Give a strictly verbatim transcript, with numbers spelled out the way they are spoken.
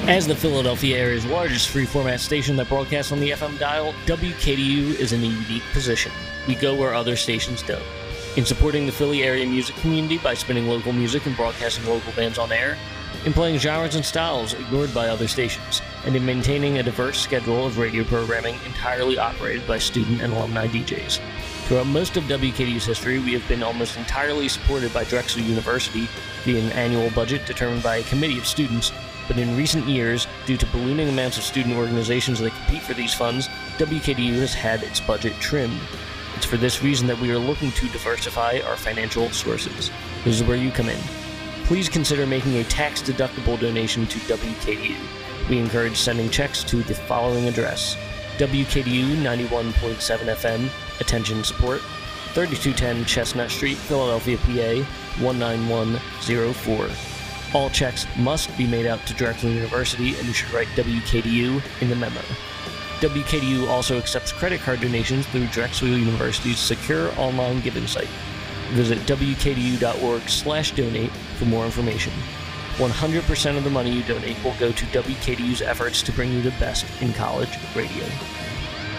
As the Philadelphia area's largest free-format station that broadcasts on the F M dial, W K D U is in a unique position. We go where other stations don't. In supporting the Philly area music community by spinning local music and broadcasting local bands on air, in playing genres and styles ignored by other stations, and in maintaining a diverse schedule of radio programming entirely operated by student and alumni D Js. Throughout most of W K D U's history, we have been almost entirely supported by Drexel University via an annual budget determined by a committee of students, but in recent years, due to ballooning amounts of student organizations that compete for these funds, W K D U has had its budget trimmed. It's for this reason that we are looking to diversify our financial sources. This is where you come in. Please consider making a tax-deductible donation to W K D U. We encourage sending checks to the following address: W K D U ninety-one point seven F M, Attention Support, thirty-two ten Chestnut Street, Philadelphia, P A, one nine one zero four. All checks must be made out to Drexel University, and you should write W K D U in the memo. W K D U also accepts credit card donations through Drexel University's secure online giving site. Visit W K D U dot org slash donate for more information. one hundred percent of the money you donate will go to W K D U's efforts to bring you the best in college radio.